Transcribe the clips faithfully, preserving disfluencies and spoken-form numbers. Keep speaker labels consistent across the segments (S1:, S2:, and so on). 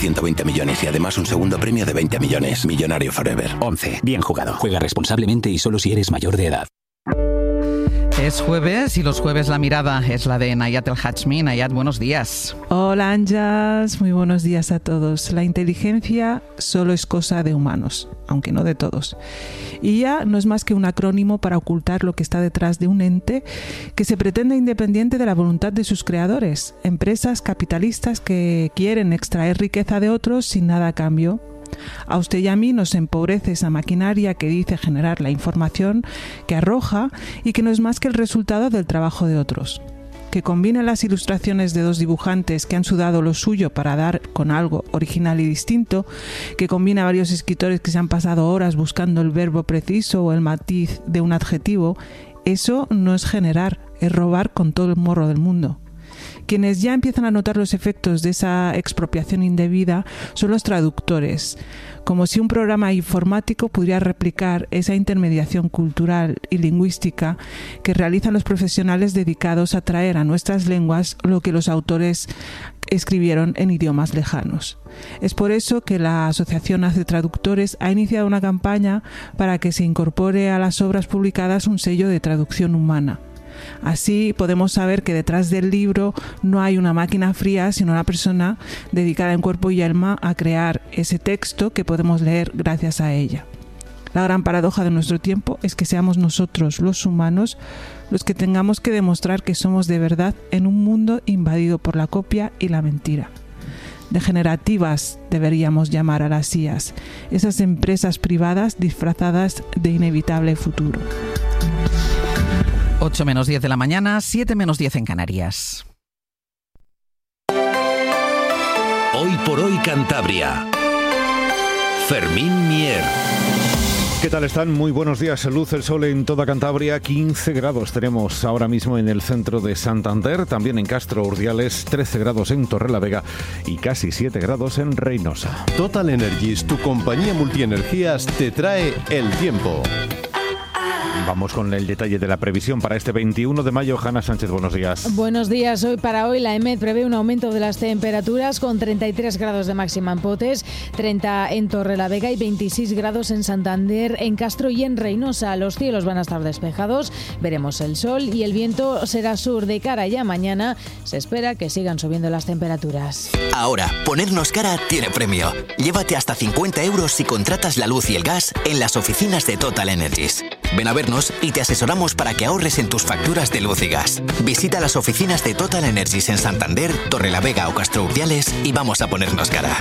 S1: ciento veinte millones y además un segundo premio de veinte millones. Millonario Forever.
S2: once. Bien jugado. Juega responsablemente y solo si eres mayor de edad.
S3: Es jueves y los jueves la mirada es la de Nayat El Hachmi. Nayat, buenos días.
S4: Hola, Anjas. Muy buenos días a todos. La inteligencia solo es cosa de humanos, aunque no de todos. I A no es más que un acrónimo para ocultar lo que está detrás de un ente que se pretende independiente de la voluntad de sus creadores. Empresas capitalistas que quieren extraer riqueza de otros sin nada a cambio. A usted y a mí nos empobrece esa maquinaria que dice generar la información que arroja y que no es más que el resultado del trabajo de otros. Que combina las ilustraciones de dos dibujantes que han sudado lo suyo para dar con algo original y distinto, que combina varios escritores que se han pasado horas buscando el verbo preciso o el matiz de un adjetivo, eso no es generar, es robar con todo el morro del mundo. Quienes ya empiezan a notar los efectos de esa expropiación indebida son los traductores, como si un programa informático pudiera replicar esa intermediación cultural y lingüística que realizan los profesionales dedicados a traer a nuestras lenguas lo que los autores escribieron en idiomas lejanos. Es por eso que la Asociación Hace Traductores ha iniciado una campaña para que se incorpore a las obras publicadas un sello de traducción humana. Así podemos saber que detrás del libro no hay una máquina fría, sino una persona dedicada en cuerpo y alma a crear ese texto que podemos leer gracias a ella. La gran paradoja de nuestro tiempo es que seamos nosotros, los humanos, los que tengamos que demostrar que somos de verdad en un mundo invadido por la copia y la mentira. Degenerativas deberíamos llamar a las I As, esas empresas privadas disfrazadas de inevitable futuro.
S3: ocho menos diez de la mañana, siete menos diez en Canarias.
S5: Hoy por hoy Cantabria. Fermín Mier.
S6: ¿Qué tal están? Muy buenos días. Luce el sol en toda Cantabria. quince grados tenemos ahora mismo en el centro de Santander, también en Castro Urdiales, trece grados en Torrelavega y casi siete grados en Reynosa.
S7: Total Energies, tu compañía multienergías, te trae el tiempo.
S6: Vamos con el detalle de la previsión para este veintiuno de mayo. Hanna Sánchez, buenos días.
S8: Buenos días. Hoy para hoy la EMET prevé un aumento de las temperaturas con treinta y tres grados de máxima en Potes, treinta en Torrelavega y veintiséis grados en Santander, en Castro y en Reynosa. Los cielos van a estar despejados, veremos el sol y el viento será sur. De cara ya mañana se espera que sigan subiendo las temperaturas.
S9: Ahora, ponernos cara tiene premio. Llévate hasta cincuenta euros si contratas la luz y el gas en las oficinas de Total Energies. Ven a vernos y te asesoramos para que ahorres en tus facturas de luz y gas. Visita las oficinas de Total Energies en Santander, Torrelavega o Castro Urdiales y vamos a ponernos cara.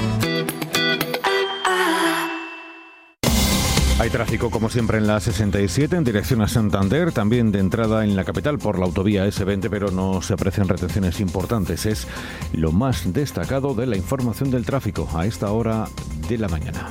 S6: Hay tráfico como siempre en la sesenta y siete en dirección a Santander, también de entrada en la capital por la autovía ese veinte, pero no se aprecian retenciones importantes. Es lo más destacado de la información del tráfico a esta hora de la mañana.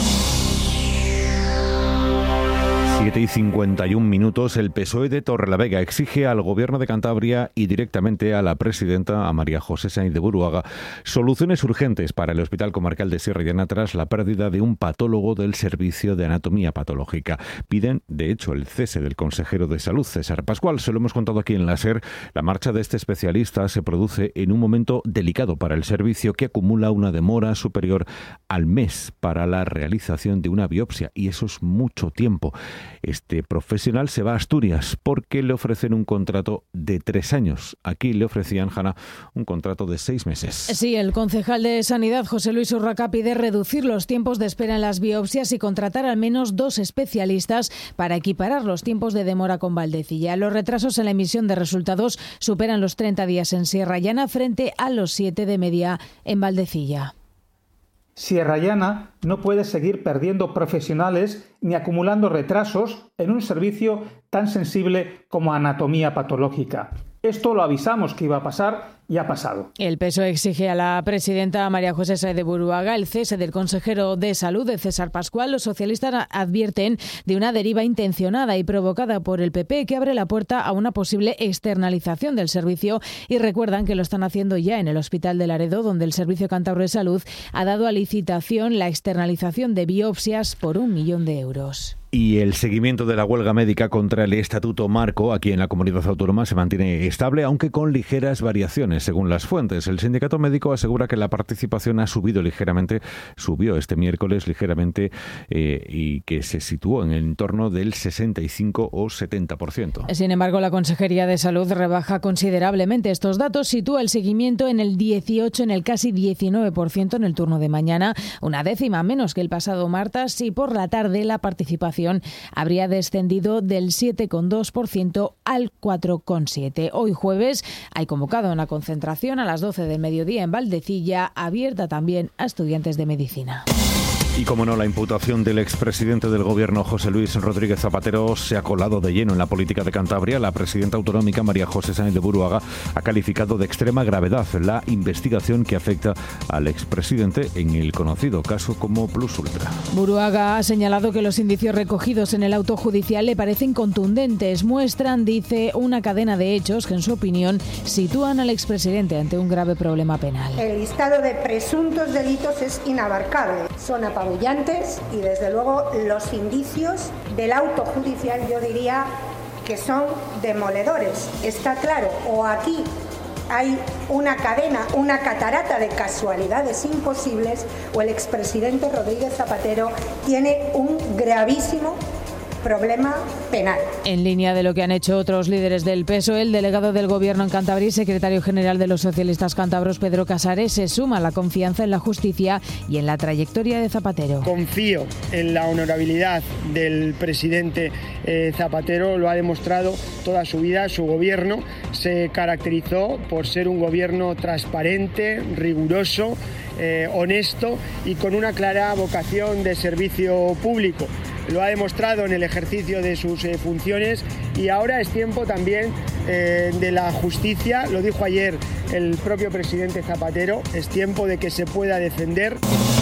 S6: siete y cincuenta y un minutos, el P S O E de Torrelavega exige al Gobierno de Cantabria y directamente a la presidenta, a María José Sainz de Buruaga, soluciones urgentes para el Hospital Comarcal de Sierra Llana tras la pérdida de un patólogo del Servicio de Anatomía Patológica. Piden, de hecho, el cese del consejero de Salud, César Pascual. Se lo hemos contado aquí en la SER. La marcha de este especialista se produce en un momento delicado para el servicio que acumula una demora superior al mes para la realización de una biopsia, y eso es mucho tiempo. Este profesional se va a Asturias porque le ofrecen un contrato de tres años. Aquí le ofrecían, Hanna, un contrato de seis meses.
S8: Sí, el concejal de Sanidad, José Luis Urraca, pide reducir los tiempos de espera en las biopsias y contratar al menos dos especialistas para equiparar los tiempos de demora con Valdecilla. Los retrasos en la emisión de resultados superan los treinta días en Sierra Llana frente a los siete de media en Valdecilla.
S10: Sierra Llana no puede seguir perdiendo profesionales ni acumulando retrasos en un servicio tan sensible como anatomía patológica. Esto lo avisamos que iba a pasar y ha pasado.
S8: El P S O E exige a la presidenta María José Sainz de Buruaga el cese del consejero de Salud, de César Pascual. Los socialistas advierten de una deriva intencionada y provocada por el P P que abre la puerta a una posible externalización del servicio y recuerdan que lo están haciendo ya en el Hospital de Laredo, donde el Servicio Cántabro de Salud ha dado a licitación la externalización de biopsias por un millón de euros.
S6: Y el seguimiento de la huelga médica contra el Estatuto Marco aquí en la comunidad autónoma se mantiene estable, aunque con ligeras variaciones según las fuentes. El sindicato médico asegura que la participación ha subido ligeramente, subió este miércoles ligeramente eh, y que se situó en el entorno del sesenta y cinco o setenta por ciento.
S8: Sin embargo, la Consejería de Salud rebaja considerablemente estos datos, sitúa el seguimiento en el dieciocho, en el casi diecinueve por ciento en el turno de mañana, una décima menos que el pasado martes, y por la tarde la participación habría descendido del siete coma dos por ciento al cuatro coma siete por ciento. Hoy jueves hay convocado una concentración a las doce del mediodía en Valdecilla, abierta también a estudiantes de medicina.
S6: Y como no, la imputación del expresidente del Gobierno, José Luis Rodríguez Zapatero, se ha colado de lleno en la política de Cantabria. La presidenta autonómica, María José Sáenz de Buruaga, ha calificado de extrema gravedad la investigación que afecta al expresidente en el conocido caso como Plus Ultra.
S8: Buruaga ha señalado que los indicios recogidos en el auto judicial le parecen contundentes. Muestran, dice, una cadena de hechos que, en su opinión, sitúan al expresidente ante un grave problema penal.
S11: El listado de presuntos delitos es inabarcable. Son apabullantes y, desde luego, los indicios del auto judicial, yo diría que son demoledores. Está claro, o aquí hay una cadena, una catarata de casualidades imposibles, o el expresidente Rodríguez Zapatero tiene un gravísimo problema penal.
S8: En línea de lo que han hecho otros líderes del P S O E, el delegado del Gobierno en Cantabria y secretario general de los socialistas cántabros, Pedro Casares, se suma a la confianza en la justicia y en la trayectoria de Zapatero.
S12: Confío en la honorabilidad del presidente eh, Zapatero, lo ha demostrado toda su vida. Su gobierno se caracterizó por ser un gobierno transparente, riguroso, eh, honesto y con una clara vocación de servicio público. Lo ha demostrado en el ejercicio de sus eh, funciones, y ahora es tiempo también eh, de la justicia. Lo dijo ayer el propio presidente Zapatero, es tiempo de que se pueda defender.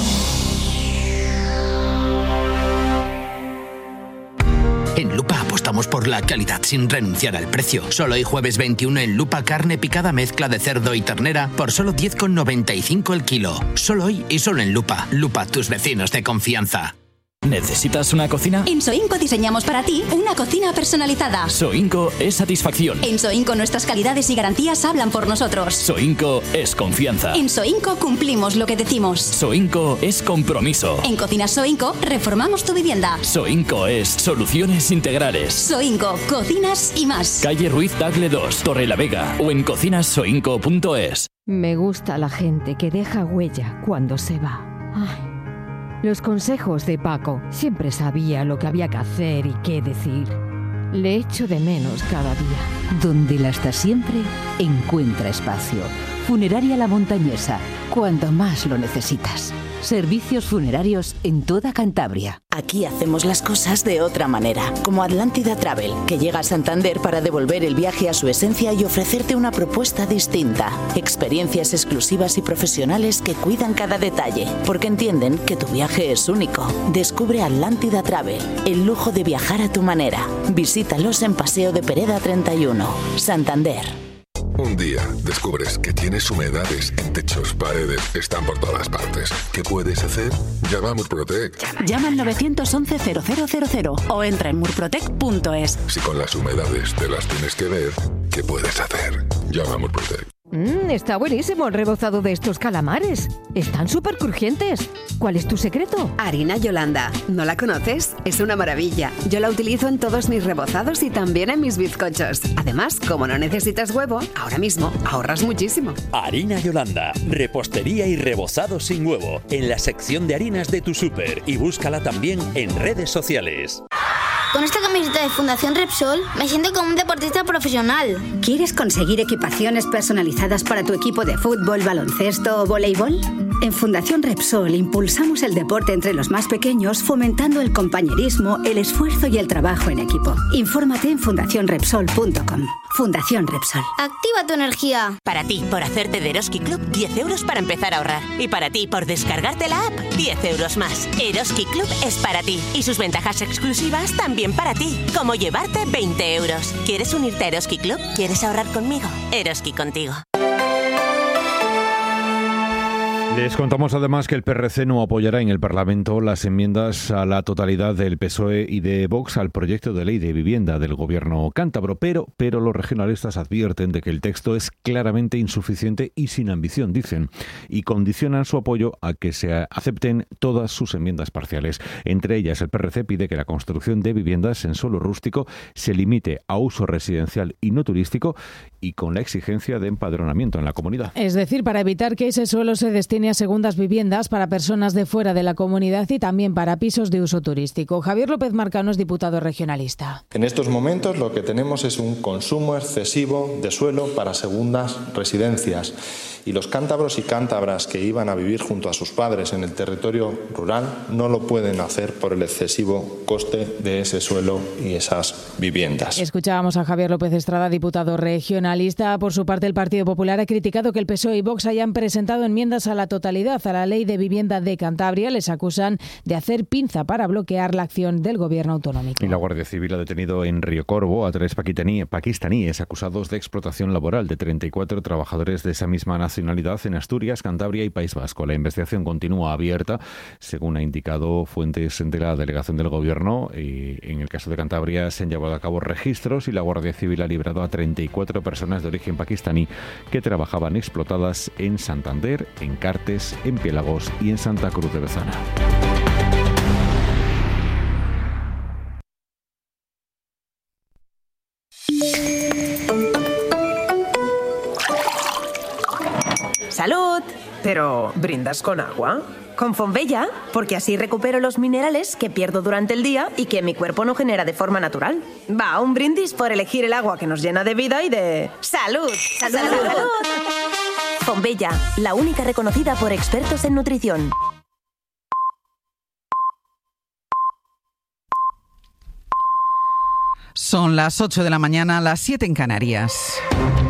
S13: En Lupa apostamos por la calidad sin renunciar al precio. Solo hoy jueves veintiuno en Lupa, carne picada mezcla de cerdo y ternera por solo diez con noventa y cinco el kilo. Solo hoy y solo en Lupa. Lupa, tus vecinos de confianza.
S2: ¿Necesitas una cocina?
S14: En Soinco diseñamos para ti una cocina personalizada.
S2: Soinco es satisfacción.
S14: En Soinco nuestras calidades y garantías hablan por nosotros.
S2: Soinco es confianza.
S14: En Soinco cumplimos lo que decimos.
S2: Soinco es compromiso.
S14: En Cocinas Soinco reformamos tu vivienda.
S2: Soinco es soluciones integrales.
S14: Soinco, cocinas y más.
S2: Calle Ruiz Tagle dos, Torrelavega, o en cocinas soinco punto es.
S15: Me gusta la gente que deja huella cuando se va. Ay. Los consejos de Paco. Siempre sabía lo que había que hacer y qué decir. Le echo de menos cada día.
S16: Donde la está siempre, encuentra espacio. Funeraria La Montañesa, cuando más lo necesitas. Servicios funerarios en toda Cantabria.
S17: Aquí hacemos las cosas de otra manera, como Atlántida Travel, que llega a Santander para devolver el viaje a su esencia y ofrecerte una propuesta distinta. Experiencias exclusivas y profesionales que cuidan cada detalle, porque entienden que tu viaje es único. Descubre Atlántida Travel, el lujo de viajar a tu manera. Visítalos en Paseo de Pereda treinta y uno, Santander.
S18: Un día descubres que tienes humedades en techos, paredes, están por todas partes. ¿Qué puedes hacer? Llama a Murprotec.
S17: Llama al nueve once cero cero cero cero o entra en murprotec punto es.
S18: Si con las humedades te las tienes que ver, ¿qué puedes hacer? Llama a Murprotec.
S15: Mmm, está buenísimo el rebozado de estos calamares. Están súper crujientes. ¿Cuál es tu secreto?
S19: Harina Yolanda. ¿No la conoces? Es una maravilla. Yo la utilizo en todos mis rebozados y también en mis bizcochos. Además, como no necesitas huevo, ahora mismo ahorras muchísimo.
S20: Harina Yolanda. Repostería y rebozado sin huevo. En la sección de harinas de tu súper. Y búscala también en redes sociales.
S21: Con esta camiseta de Fundación Repsol me siento como un deportista profesional.
S19: ¿Quieres conseguir equipaciones personalizadas para tu equipo de fútbol, baloncesto o voleibol? En Fundación Repsol impulsamos el deporte entre los más pequeños, fomentando el compañerismo, el esfuerzo y el trabajo en equipo. Infórmate en fundación repsol punto com. Fundación Repsol.
S21: Activa tu energía.
S22: Para ti, por hacerte de Eroski Club, diez euros para empezar a ahorrar. Y para ti, por descargarte la app, diez euros más. Eroski Club es para ti. Y sus ventajas exclusivas también para ti. Como llevarte veinte euros. ¿Quieres unirte a Eroski Club? ¿Quieres ahorrar conmigo? Eroski contigo.
S6: Les contamos además que el P R C no apoyará en el Parlamento las enmiendas a la totalidad del P S O E y de Vox al proyecto de ley de vivienda del gobierno cántabro, pero, pero los regionalistas advierten de que el texto es claramente insuficiente y sin ambición, dicen, y condicionan su apoyo a que se acepten todas sus enmiendas parciales. Entre ellas, el P R C pide que la construcción de viviendas en suelo rústico se limite a uso residencial y no turístico y con la exigencia de empadronamiento en la comunidad.
S8: Es decir, para evitar que ese suelo se destine a segundas viviendas para personas de fuera de la comunidad y también para pisos de uso turístico. Javier López Marcano es diputado regionalista.
S1: En estos momentos lo que tenemos es un consumo excesivo de suelo para segundas residencias y los cántabros y cántabras que iban a vivir junto a sus padres en el territorio rural no lo pueden hacer por el excesivo coste de ese suelo y esas viviendas.
S8: Escuchábamos a Javier López Estrada, diputado regionalista. Por su parte, el Partido Popular ha criticado que el P S O E y Vox hayan presentado enmiendas a la totalidad a la Ley de Vivienda de Cantabria. Les acusan de hacer pinza para bloquear la acción del gobierno autonómico.
S6: Y la Guardia Civil ha detenido en Río Corvo a tres pakistaníes acusados de explotación laboral de treinta y cuatro trabajadores de esa misma nacionalidad en Asturias, Cantabria y País Vasco. La investigación continúa abierta, según ha indicado fuentes de la delegación del Gobierno. Y en el caso de Cantabria se han llevado a cabo registros y la Guardia Civil ha librado a treinta y cuatro personas de origen pakistaní que trabajaban explotadas en Santander, en Cartes, en Piélagos y en Santa Cruz de Bezana.
S4: ¡Salud! Pero, ¿brindas con agua? Con Fonbella, porque así recupero los minerales que pierdo durante el día y que mi cuerpo no genera de forma natural. Va, un brindis por elegir el agua que nos llena de vida y de... ¡Salud! ¡Salud! ¡Salud! ¡Salud! Fonbella, la única reconocida por expertos en nutrición.
S3: Son las ocho de la mañana, las siete en Canarias.